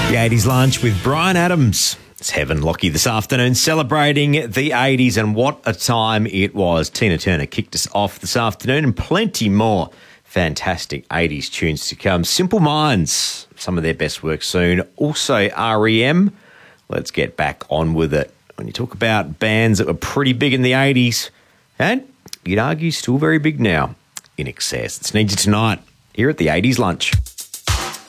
The 80s lunch with Brian Adams. It's Heaven Lockie this afternoon celebrating the 80s, and what a time it was. Tina Turner kicked us off this afternoon, and plenty more fantastic 80s tunes to come. Simple Minds, some of their best work soon. Also REM. Let's get back on with it. When you talk about bands that were pretty big in the 80s, and you'd argue still very big now, INXS. It's Need You Tonight here at the 80s lunch.